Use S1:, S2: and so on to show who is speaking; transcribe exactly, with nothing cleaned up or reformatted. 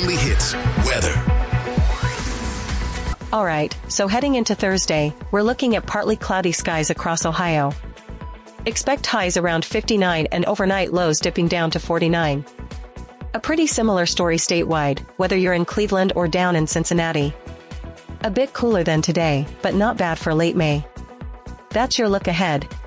S1: Weekly Hits weather.
S2: All right, so heading into Thursday, we're looking at partly cloudy skies across Ohio. Expect highs around fifty-nine and overnight lows dipping down to forty-nine. A pretty similar story statewide, whether you're in Cleveland or down in Cincinnati. A bit cooler than today, but not bad for late May. That's your look ahead.